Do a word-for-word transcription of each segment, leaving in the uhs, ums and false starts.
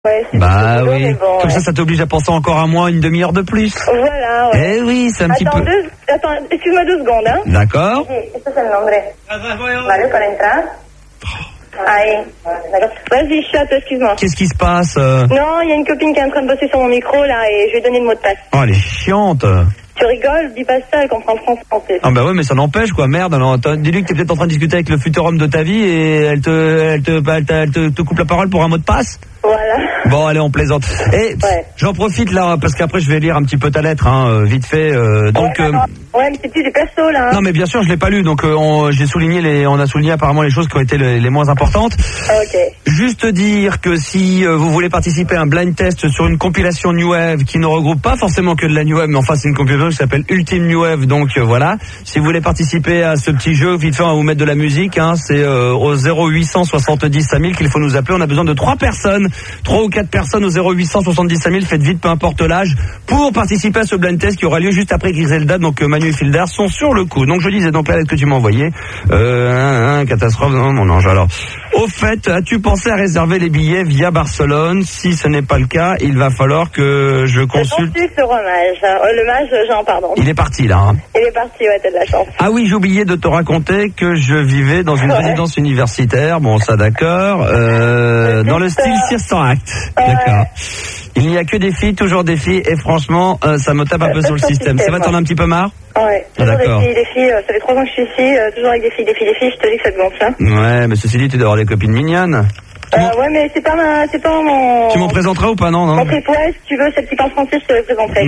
Ouais, c'est bah boulot, oui. bon, Comme ouais. ça, ça t'oblige à penser encore un mois, une demi-heure de plus. Voilà, ouais. Eh oui, c'est un attends, petit peu... Deux, attends, excuse-moi deux secondes, hein. D'accord. Sí, este es el nombre. Vale, para entrar. Ahí. D'accord. Vas-y, chatte, excuse-moi. Qu'est-ce qui se passe euh Non, il y a une copine qui est en train de bosser sur mon micro, là, et je lui ai donné le mot de passe. Oh, elle est chiante. Tu rigoles, dis pas ça, elle comprend français en plus. Ah bah ouais, mais ça n'empêche quoi, merde. Alors, t'as- dis-lui que t'es peut-être en train de discuter avec le futur homme de ta vie et elle te, elle te, elle te, elle te, te coupe la parole pour un mot de passe. Voilà. Bon, allez, on plaisante. Et Ouais. j'en profite là parce qu'après je vais lire un petit peu ta lettre, hein, euh, vite fait. euh, donc. ouais, euh, non, ouais, mais c'est plus des persos, là. Hein. Non mais bien sûr je l'ai pas lu, donc euh, on, j'ai souligné les, on a souligné apparemment les choses qui ont été les, les moins importantes. Ok. Juste dire que si euh, vous voulez participer à un blind test sur une compilation New Wave qui ne regroupe pas forcément que de la New Wave, mais enfin c'est une compilation qui s'appelle Ultime New Wave, donc euh, voilà. Si vous voulez participer à ce petit jeu, vite fait on va vous mettre de la musique, hein, c'est euh, au zéro huit cent soixante-dix cinq mille qu'il faut nous appeler. On a besoin de trois personnes, trois ou quatre personnes au zéro huit cent soixante-dix cinq mille. Faites vite, peu importe l'âge, pour participer à ce blind test qui aura lieu juste après Griselda. Donc euh, Manu et Filder sont sur le coup. Donc je disais donc la lettre que tu m'as envoyée, euh, un, un, catastrophe, non, mon ange. Alors, au fait, as-tu pensé à réserver les billets via Barcelone? Si ce n'est pas le cas, il va falloir que je Je consulte. consulte le mage. Euh, le mage, Jean, pardon. Il est parti là. Hein. Il est parti, ouais, t'as de la chance. Ah oui, j'ai oublié de te raconter que je vivais dans une Ouais. résidence universitaire. Bon, ça d'accord. Euh, dans le style Circent Act. Ouais. D'accord. Il n'y a que des filles, toujours des filles, et franchement, euh, ça me tape un peu sur le système. Ça va, t'en as un petit peu marre? Ouais, Ah, toujours d'accord. des filles, des filles, euh, ça fait trois ans que je suis ici, euh, toujours avec des filles, des filles, des filles, je te dis que ça te gonfle, hein. Ouais, mais ceci dit, tu dois avoir des copines mignonnes. Tu m'en- Euh, ouais, mais c'est pas ma, c'est pas mon... Tu m'en présenteras ou pas, non, non? Mon trip, ouais, si tu veux, celle qui parle français, je te les présenterai.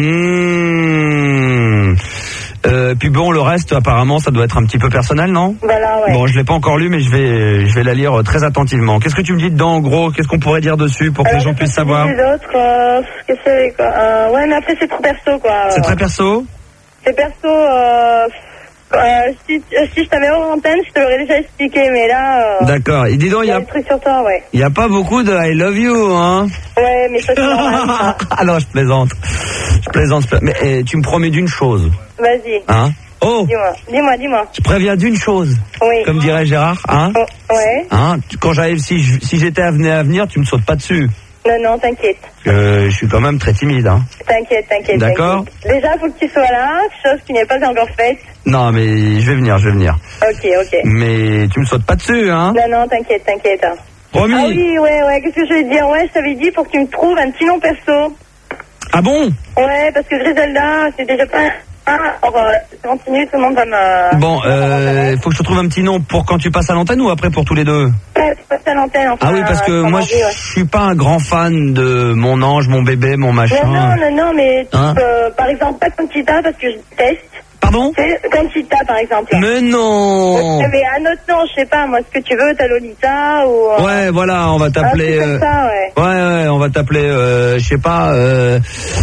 Mmh. Euh, puis bon, le reste, apparemment, ça doit être un petit peu personnel, non? Voilà, ouais. Bon, je l'ai pas encore lu, mais je vais, je vais la lire très attentivement. Qu'est-ce que tu me dis dedans, en gros? Qu'est-ce qu'on pourrait dire dessus pour que Alors, les gens je puissent sais pas savoir? Les autres, euh, qu'est-ce que c'est, quoi. Euh, ouais, mais après, c'est trop perso, quoi. C'est très perso? C'est perso, euh... euh, si, euh, si je t'avais hors antenne, je te l'aurais déjà expliqué, mais là... Euh, D'accord. Et dis donc, il il y y a a, des trucs sur toi, ouais. il y a pas beaucoup de I love you, hein? Ouais, mais ça, c'est normal, ça. Ah non, je plaisante. Je plaisante. je plaisante. Mais eh, tu me promets d'une chose, Vas-y. hein? Oh! Dis-moi, dis-moi, dis-moi. Je préviens d'une chose. Oui. Comme dirait Gérard, hein? Oh, ouais. Hein? Tu- Quand j'arrive, si, je- si j'étais amené à venir, tu me sautes pas dessus. Non, non, t'inquiète. Euh, je suis quand même très timide, hein. T'inquiète, t'inquiète. D'accord. t'inquiète. Déjà, faut que tu sois là, chose qui n'est pas encore faite. Non, mais je vais venir, je vais venir. Ok, ok. Mais tu me sautes pas dessus, hein? Non, non, t'inquiète, t'inquiète. Promis. Ah oui, ouais, ouais, qu'est-ce que je vais te dire? Ouais, je t'avais dit pour que tu me trouves un petit nom perso. Ah bon? Ouais, parce que Griselda, c'est déjà pas... Ah, alors, euh, ça continue, tout le monde va me... Bon, euh, faut que je te trouve un petit nom pour quand tu passes à l'antenne ou après pour tous les deux? Ouais, c'est pas à l'antenne, enfin... Ah oui, parce que euh, moi, comment je dire, ouais. suis pas un grand fan de mon ange, mon bébé, mon machin. Non, non, non, non, mais tu Hein peux, par exemple, pas Conchita, parce que je déteste. Pardon? C'est Conchita, par exemple. Mais non! Mais un autre nom, je sais pas, moi, ce que tu veux, t'as Lolita, ou... euh, Ouais, voilà, on va t'appeler... Un truc comme euh, ça, ouais. Ouais, ouais, on va t'appeler, euh, je sais pas... Euh,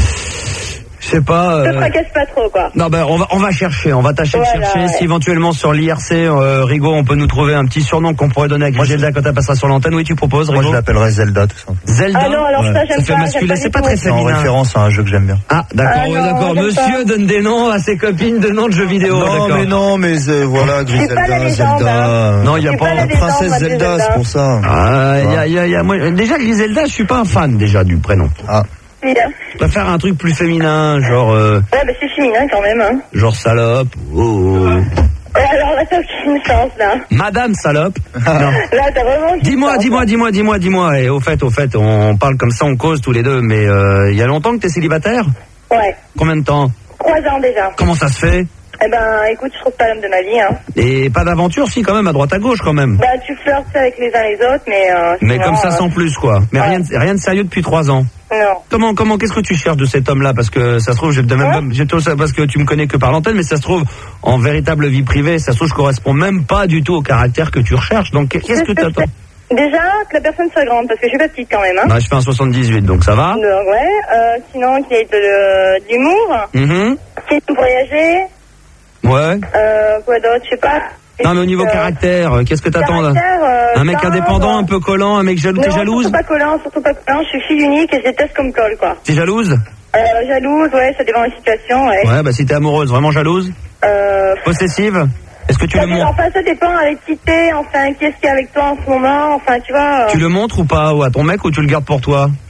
je sais pas... Te euh, tracasse pas trop, quoi. Non, ben on va on va chercher, on va tâcher de Voilà, chercher. ouais. Si éventuellement sur l'I R C, euh, Rigaud, on peut nous trouver un petit surnom qu'on pourrait donner à Griselda quand elle passera sur l'antenne. Oui, tu proposes, Moi, Rigaud? je l'appellerais Zelda, tout simplement. Zelda. Ah non, alors Ouais. ça, j'aime Ça fait pas, masculin, j'aime pas c'est du pas tout. très C'est en féminin. référence à un jeu que j'aime bien. Ah, d'accord, Ah ouais, non, d'accord. j'aime Monsieur pas. donne des noms à ses copines de noms de jeux vidéo. non, d'accord. mais non, mais euh, voilà, C'est pas la Griselda, légende, Zelda. hein. Non, il y a C'est pas, pas la un légende. Princesse moi, Zelda, Zelda. c'est pour ça. Ah, il y a, il y a, il y a- moi, déjà Griselda, je suis pas un fan déjà du prénom. Ah. Oui, hein. Je préfère un truc plus féminin, genre, euh, Ouais, bah c'est féminin quand même, hein. genre salope. Oh, oh. Ouais, alors là, t'as aucune chance, là. Madame salope. Non. Là, t'as vraiment aucune Dis-moi, chance. dis-moi, dis-moi, dis-moi, dis-moi. Et au fait, au fait, on parle comme ça, on cause tous les deux. Mais euh, il y a longtemps que t'es célibataire? Ouais. Combien de temps? Trois ans déjà. Comment ça se fait? Eh ben, écoute, je trouve pas l'homme de ma vie, hein. Et pas d'aventure, si, quand même, à droite à gauche, quand même. Bah, tu flirtes avec les uns les autres, mais... Euh, Mais sinon, comme ça, euh, sans plus, quoi. Mais ouais. rien, de- rien de sérieux depuis trois ans. Non. Comment, comment, qu'est-ce que tu cherches de cet homme-là? Parce que ça se trouve, je te même Ouais. pas, j'ai tout ça parce que tu me connais que par l'antenne, mais ça se trouve, en véritable vie privée, ça se trouve, je correspond même pas du tout au caractère que tu recherches. Donc, qu'est-ce que tu attends? Déjà, que la personne soit grande, parce que je suis pas petite quand même, hein. Bah, je fais un soixante-dix-huit, donc ça va. Donc, ouais. Euh, sinon, qu'il y ait de, de l'humour, Mhm. qu'il ait voyager, Ouais. euh, quoi d'autre, je sais pas. Non, mais au niveau Euh, caractère, euh, qu'est-ce que t'attends là? caractère, euh, Un mec ça, indépendant, euh, un peu collant, un mec jaloux, Non, t'es jalouse? surtout pas collant, surtout pas collant, je suis fille unique et je déteste comme colle, quoi. T'es jalouse? Euh, jalouse, ouais, ça dépend des situations, ouais. Ouais, bah si t'es amoureuse, vraiment jalouse? Euh, Possessive? Est-ce que tu ça le dépend, montres? enfin, ça dépend avec qui t'es, enfin, qu'est-ce qu'il y a avec toi en ce moment, enfin, tu vois. euh, Tu le montres ou pas? Ou à ton mec ou tu le gardes pour toi?